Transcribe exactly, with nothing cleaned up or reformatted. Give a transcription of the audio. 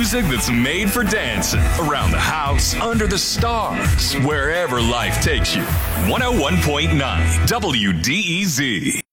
Music that's made for dancing. Around the house, under the stars, wherever life takes you. one oh one point nine W D E Z.